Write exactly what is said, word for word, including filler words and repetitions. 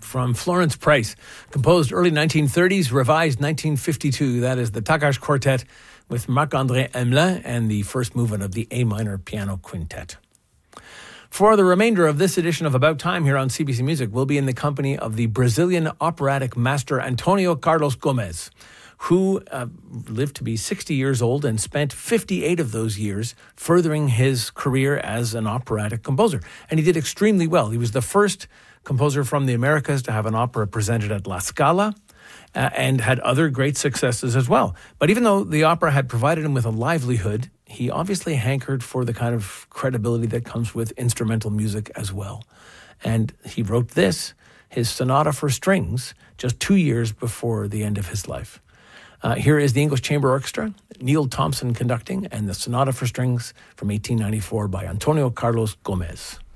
from Florence Price, composed early nineteen thirties, revised nineteen fifty-two. That is the Takács Quartet with Marc-André Hamelin and the first movement of the A minor piano quintet. For the remainder of this edition of About Time here on C B C Music, we'll be in the company of the Brazilian operatic master Antonio Carlos Gomes, who uh, lived to be sixty years old and spent fifty-eight of those years furthering his career as an operatic composer. And he did extremely well. He was the first composer from the Americas to have an opera presented at La Scala, uh, and had other great successes as well. But even though the opera had provided him with a livelihood, he obviously hankered for the kind of credibility that comes with instrumental music as well. And he wrote this, his Sonata for Strings, just two years before the end of his life. Uh, here is the English Chamber Orchestra, Neil Thompson conducting, and the Sonata for Strings from eighteen ninety-four by Antonio Carlos Gomes.